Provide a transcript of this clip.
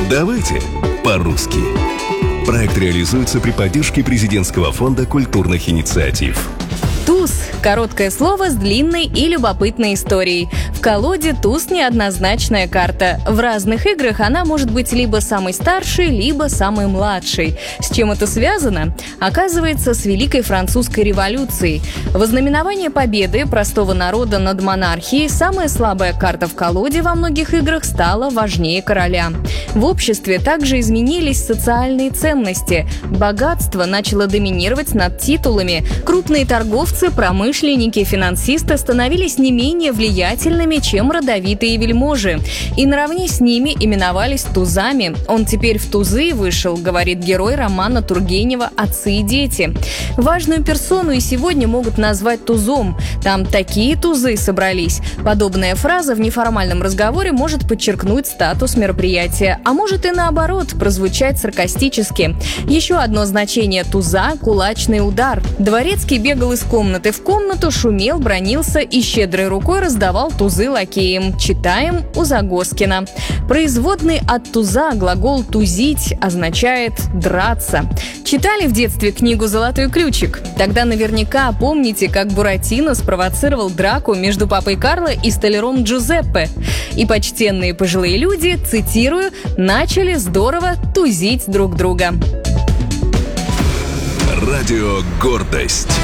Давайте по-русски. Проект реализуется при поддержке Президентского фонда культурных инициатив. Туз – короткое слово с длинной и любопытной историей. В колоде туз – неоднозначная карта. В разных играх она может быть либо самой старшей, либо самой младшей. С чем это связано? Оказывается, с Великой Французской революцией. Во знаменование победы простого народа над монархией самая слабая карта в колоде во многих играх стала важнее короля. В обществе также изменились социальные ценности. Богатство начало доминировать над титулами. Крупные торговцы, промышленники, финансисты становились не менее влиятельными, чем родовитые вельможи. И наравне с ними именовались тузами. Он теперь в тузы вышел, говорит герой романа Тургенева «Отцы и дети». Важную персону и сегодня могут назвать тузом. Там такие тузы собрались. Подобная фраза в неформальном разговоре может подчеркнуть статус мероприятия, а может и наоборот, прозвучать саркастически. Еще одно значение туза – кулачный удар. Дворецкий бегал из комнаты в комнату, шумел, бранился и щедрой рукой раздавал тузы лакеям. Читаем у Загоскина. Производный от туза глагол «тузить» означает «драться». Читали в детстве книгу «Золотой ключик»? Тогда наверняка помните, как Буратино спровоцировал драку между папой Карло и столяром Джузеппе. И почтенные пожилые люди, цитирую, начали здорово тузить друг друга. Радио «Гордость».